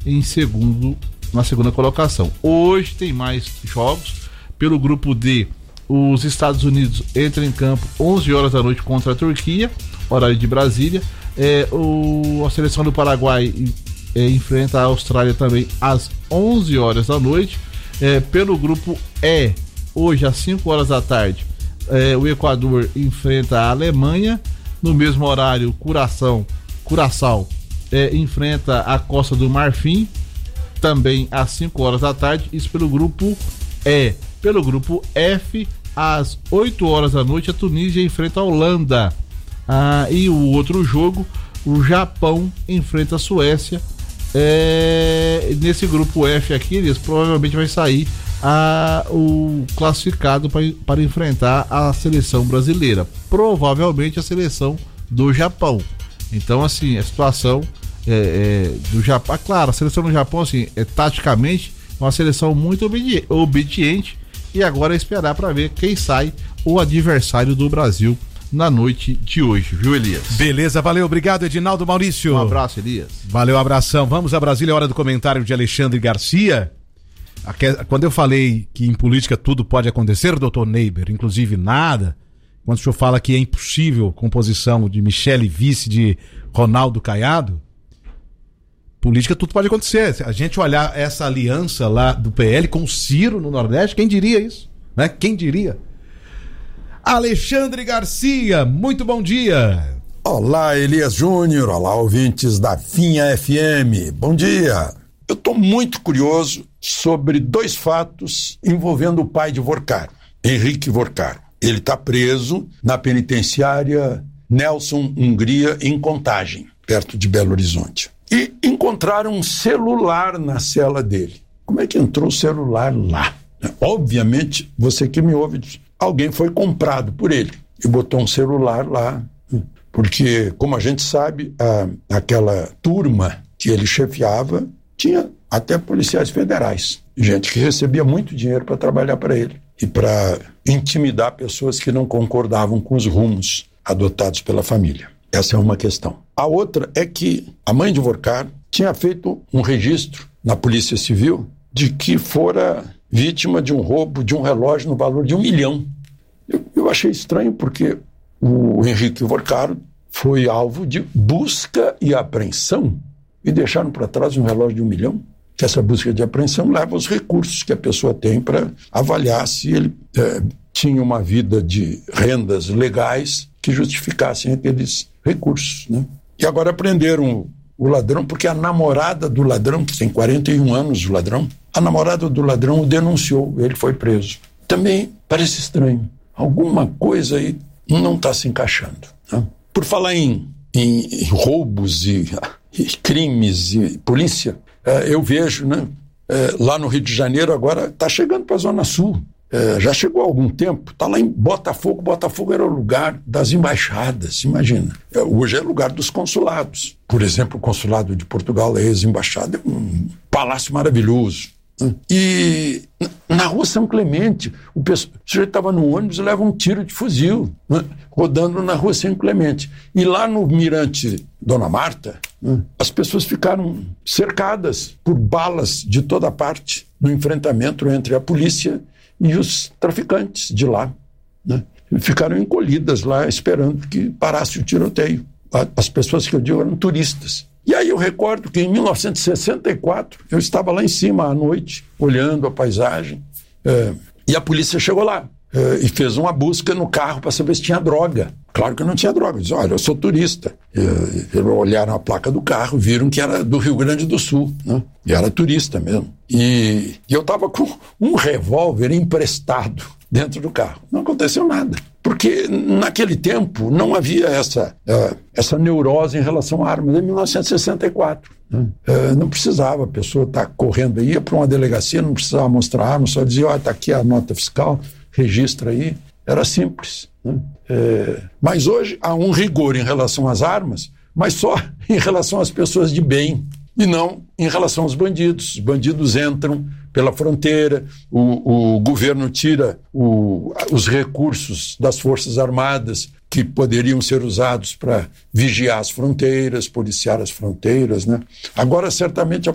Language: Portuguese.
na segunda colocação. Hoje tem mais jogos. Pelo grupo D, os Estados Unidos entram em campo 11 horas da noite contra a Turquia, horário de Brasília. A seleção do Paraguai enfrenta a Austrália também às 11 horas da noite. Pelo grupo E, hoje às 5 horas da tarde, o Equador enfrenta a Alemanha. No mesmo horário, Curaçao enfrenta a Costa do Marfim, também às 5 horas da tarde. Isso pelo grupo E. Pelo grupo F, às 8 horas da noite, a Tunísia enfrenta a Holanda. E o outro jogo, o Japão enfrenta a Suécia. Nesse grupo F aqui, eles provavelmente vai sair o classificado para enfrentar a seleção brasileira, provavelmente a seleção do Japão. Então, assim, a situação do Japão, claro, a seleção do Japão, assim, taticamente, uma seleção muito obediente, e agora é esperar para ver quem sai o adversário do Brasil na noite de hoje, viu, Elias? Beleza, valeu, obrigado, Edinaldo Maurício. Um abraço, Elias. Valeu, abração. Vamos a Brasília, hora do comentário de Alexandre Garcia. Quando eu falei que em política tudo pode acontecer, doutor Neiber, inclusive nada, quando o senhor fala que é impossível composição de Michele vice de Ronaldo Caiado, política tudo pode acontecer. Se a gente olhar essa aliança lá do PL com o Ciro no Nordeste, quem diria isso? Né? Quem diria? Alexandre Garcia, muito bom dia. Olá, Elias Júnior, olá, ouvintes da Finha FM, bom dia. Eu estou muito curioso sobre 2 fatos envolvendo o pai de Vorcaro, Henrique Vorcaro. Ele está preso na penitenciária Nelson Hungria, em Contagem, perto de Belo Horizonte. E encontraram um celular na cela dele. Como é que entrou o celular lá? Obviamente, você que me ouve, alguém foi comprado por ele e botou um celular lá, porque, como a gente sabe, aquela turma que ele chefiava tinha até policiais federais, gente que recebia muito dinheiro para trabalhar para ele e para intimidar pessoas que não concordavam com os rumos adotados pela família. Essa é uma questão. A outra é que a mãe de Vorcaro tinha feito um registro na Polícia Civil de que fora vítima de um roubo de um relógio no valor de R$1 milhão. Eu achei estranho porque o Henrique Vorcaro foi alvo de busca e apreensão e deixaram para trás um relógio de R$1 milhão. Que essa busca de apreensão leva os recursos que a pessoa tem para avaliar se ele tinha uma vida de rendas legais que justificassem aqueles recursos, né? E agora prenderam o ladrão porque a namorada do ladrão, que tem 41 anos, o ladrão, a namorada do ladrão o denunciou, ele foi preso. Também parece estranho. Alguma coisa aí não está se encaixando, né? Por falar em roubos e crimes e polícia, eu vejo, né, lá no Rio de Janeiro agora está chegando para a Zona Sul. Já chegou há algum tempo, está lá em Botafogo. Botafogo era o lugar das embaixadas, imagina. Hoje é lugar dos consulados. Por exemplo, o consulado de Portugal, a ex-embaixada, é um palácio maravilhoso. E na rua São Clemente, o sujeito estava no ônibus e leva um tiro de fuzil, né, rodando na rua São Clemente. E lá no Mirante Dona Marta, as pessoas ficaram cercadas por balas de toda parte no enfrentamento entre a polícia e os traficantes de lá, né? Ficaram encolhidas lá esperando que parasse o tiroteio. As pessoas que eu digo eram turistas. E aí eu recordo que em 1964 eu estava lá em cima à noite, olhando a paisagem, e a polícia chegou lá e fez uma busca no carro para saber se tinha droga. Claro que não tinha droga. Diz, olha, eu sou turista. Olharam a placa do carro, viram que era do Rio Grande do Sul, né? E era turista mesmo. E eu estava com um revólver emprestado dentro do carro. Não aconteceu nada. Porque naquele tempo não havia essa neurose em relação a armas. Em 1964. Né? Não precisava a pessoa estar correndo aí, ia para uma delegacia, não precisava mostrar arma, só dizia, está aqui a nota fiscal, registra aí. Era simples, né? Mas hoje há um rigor em relação às armas, mas só em relação às pessoas de bem e não em relação aos bandidos. Os bandidos entram pela fronteira, o governo tira os recursos das Forças Armadas que poderiam ser usados para vigiar as fronteiras, policiar as fronteiras, né? Agora, certamente,